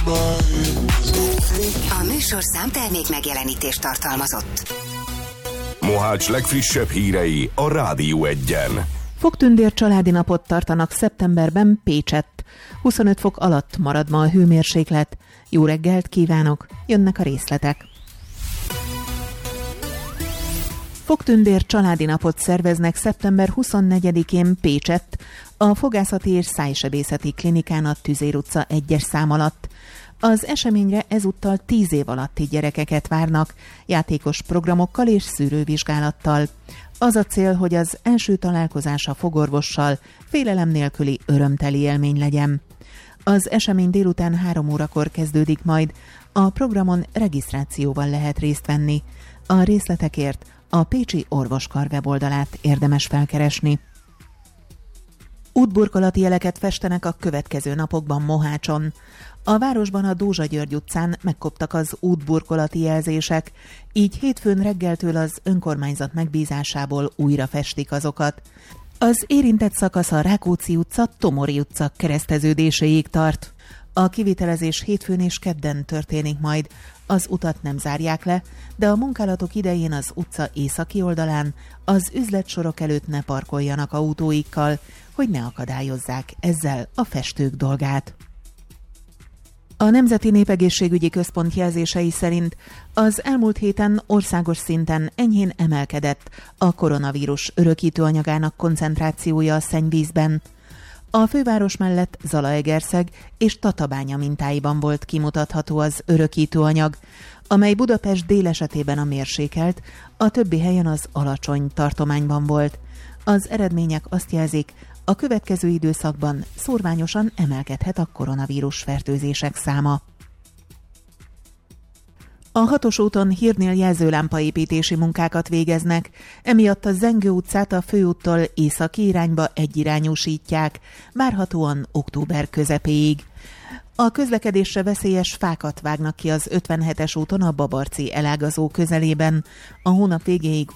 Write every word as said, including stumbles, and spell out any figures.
A műsor számtermék megjelenítést tartalmazott. Mohács legfrissebb hírei a Rádió Egyen. Fogtündér családi napot tartanak szeptemberben Pécsett. huszonöt fok alatt marad ma a hőmérséklet. Jó reggelt kívánok, jönnek a részletek. Fogtündér családi napot szerveznek szeptember huszonnegyedikén Pécsett, a Fogászati és Szájsebészeti Klinikán a Tüzér utca egyes szám alatt. Az eseményre ezúttal tíz év alatti gyerekeket várnak, játékos programokkal és szűrővizsgálattal. Az a cél, hogy az első találkozás a fogorvossal félelem nélküli örömteli élmény legyen. Az esemény délután három órakor kezdődik majd, a programon regisztrációval lehet részt venni. A részletekért a Pécsi Orvoskar weboldalát érdemes felkeresni. Útburkolati jeleket festenek a következő napokban Mohácson. A városban a Dózsa György utcán megkoptak az útburkolati jelzések, így hétfőn reggeltől az önkormányzat megbízásából újra festik azokat. Az érintett szakasz a Rákóczi utca, Tomori utca kereszteződéséig tart. A kivitelezés hétfőn és kedden történik majd. Az utat nem zárják le, de a munkálatok idején az utca északi oldalán az üzletsorok előtt ne parkoljanak autóikkal, hogy ne akadályozzák ezzel a festők dolgát. A Nemzeti Népegészségügyi Központ jelzései szerint az elmúlt héten országos szinten enyhén emelkedett a koronavírus örökítőanyagának koncentrációja a szennyvízben. A főváros mellett Zalaegerszeg és Tatabánya mintáiban volt kimutatható az örökítőanyag, amely Budapest dél esetében a mérsékelt, a többi helyen az alacsony tartományban volt. Az eredmények azt jelzik, a következő időszakban szórványosan emelkedhet a koronavírus fertőzések száma. A hatos úton hírnél jelzőlámpaépítési munkákat végeznek, emiatt a Zengő utcát a főúttól északi irányba egyirányúsítják, várhatóan október közepéig. A közlekedésre veszélyes fákat vágnak ki az ötvenhetes úton a Babarci elágazó közelében. A hónap végéig